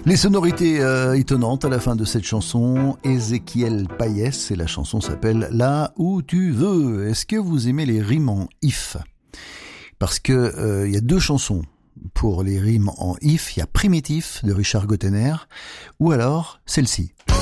Les sonorités étonnantes à la fin de cette chanson, Ézéchiel Payès, et la chanson s'appelle Là où tu veux. Est-ce que vous aimez les rimes en if? Parce que il y a deux chansons pour les rimes en if. Il y a Primitif de Richard Gottener ou alors celle-ci.